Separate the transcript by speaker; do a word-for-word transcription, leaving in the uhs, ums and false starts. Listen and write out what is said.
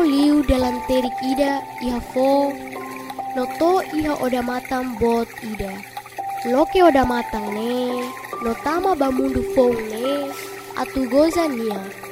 Speaker 1: liu dalam terik ida iha fo. Noto iha oda matang bot ida. Loke oda matang ne. Notama bamundu fong ne. Atu goza nia.